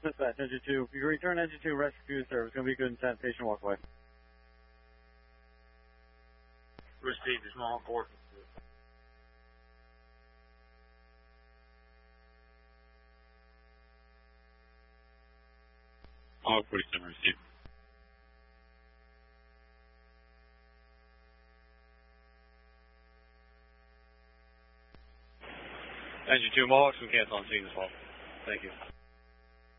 Dispatch, engine 2. If you return engine 2, rescue service. Going to be good intent. Patient walk away. Received the small port. All 47 received. Engine 2, Mohawks, we cancel on scene as well. Thank you.